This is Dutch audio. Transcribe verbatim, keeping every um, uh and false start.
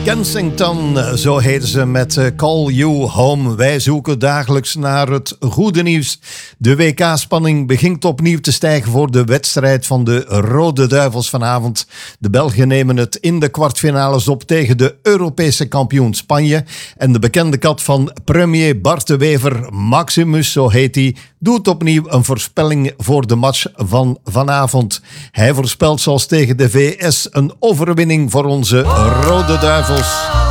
Kensington, zo heten ze met Call You Home. Wij zoeken dagelijks naar het goede nieuws. De W K-spanning begint opnieuw te stijgen voor de wedstrijd van de Rode Duivels vanavond. De Belgen nemen het in de kwartfinales op tegen de Europese kampioen Spanje. En de bekende kat van premier Bart de Wever, Maximus, zo heet hij, doet opnieuw een voorspelling voor de match van vanavond. Hij voorspelt zoals tegen de V S een overwinning voor onze Rode Duivels.